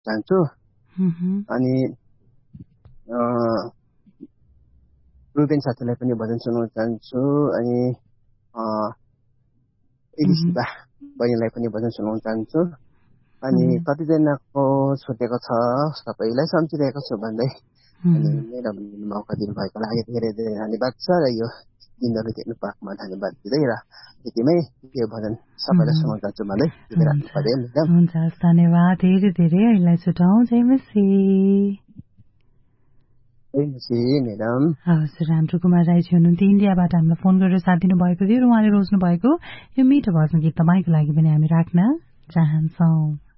चाहन्छु अनि रुबेन साथीलाई पनि भजन सुनाउन चाहन्छु अनि एलिसिबा बहिनीलाई पनि भजन सुनाउन चाहन्छु अनि कतिजनाको छुटेको छ सबैलाई सम्झिरहेको छु भन्दै अनि मेरो मौका दिनुभएको लागि धेरै धेरै धन्यवाद छ र यो दिनहरू देख्नु पाएकोमा धन्यवाद दिँदै र यतिमै यो भजन सबैलाई सुनाउन चाहन्छु भन्दै हुन्छ धन्यवाद धेरै धेरै अहिले छुटाउँ जय मसी म्याडम हजुर हाम्रो कुमार राईजी हुनुहुन्थ्यो इन्डियाबाट हामीलाई फोन गरेर साथ दिनुभएको थियो र उहाँले रोज्नु भएको यो मिठो भजन गीत तपाईँको लागि पनि हामी राख्न चाहन्छौँ।